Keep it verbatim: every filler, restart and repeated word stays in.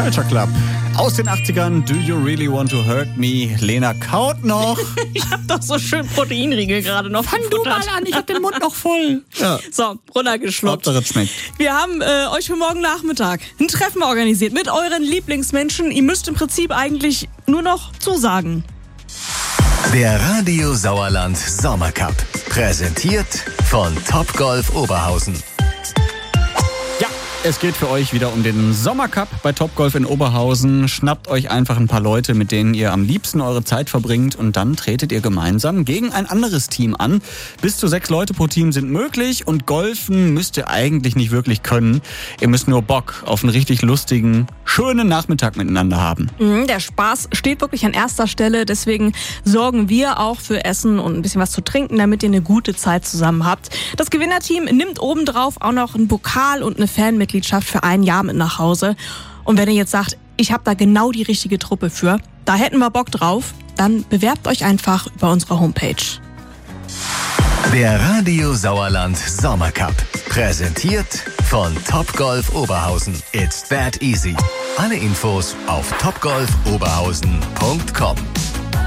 Culture Club. Aus den achtzigern, Do You Really Want to Hurt Me? Lena kaut noch. Ich hab doch so schön Proteinriegel gerade noch. Fang du mal an, ich hab den Mund noch voll. Ja. So, runtergeschluckt. Hauptsache es schmeckt. Wir haben äh, euch für morgen Nachmittag ein Treffen organisiert mit euren Lieblingsmenschen. Ihr müsst im Prinzip eigentlich nur noch zusagen. Der Radio Sauerland Sommercup. Präsentiert von Topgolf Oberhausen. Ja, es geht für euch wieder um den Sommercup bei Topgolf in Oberhausen. Schnappt euch einfach ein paar Leute, mit denen ihr am liebsten eure Zeit verbringt und dann tretet ihr gemeinsam gegen ein anderes Team an. Bis zu sechs Leute pro Team sind möglich und golfen müsst ihr eigentlich nicht wirklich können. Ihr müsst nur Bock auf einen richtig lustigen, schönen Nachmittag miteinander haben. Mhm, der Spaß steht wirklich an erster Stelle, deswegen sorgen wir auch für Essen und ein bisschen was zu trinken, damit ihr eine gute Zeit zusammen habt. Das Gewinnerteam nimmt obendrauf auch noch einen Pokal und eine Fanmitgliedschaft für ein Jahr mit nach Hause. Und wenn ihr jetzt sagt, ich habe da genau die richtige Truppe für, da hätten wir Bock drauf, dann bewerbt euch einfach über unsere Homepage. Der Radio Sauerland Sommercup. Präsentiert von Topgolf Oberhausen. It's that easy. Alle Infos auf topgolf oberhausen punkt com.